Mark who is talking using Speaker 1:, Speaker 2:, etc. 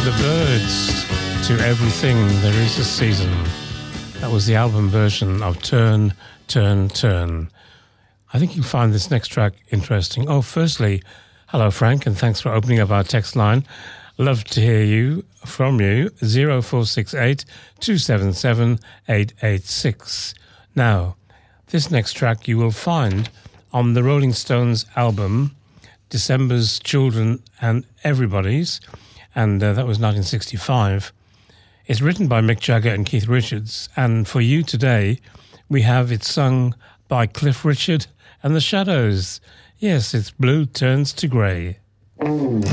Speaker 1: The Byrds, To Everything There Is a Season. That was the album version of Turn, Turn, Turn. I think you'll find this next track interesting. Oh, firstly, hello Frank, and thanks for opening up our text line. Love to hear from you, 0468 277 886. Now, this next track you will find on the Rolling Stones album, December's Children and Everybody's, and that was 1965. It's written by Mick Jagger and Keith Richards, and for you today, we have it sung by Cliff Richard and the Shadows. Yes, it's Blue Turns to Grey.
Speaker 2: Mm.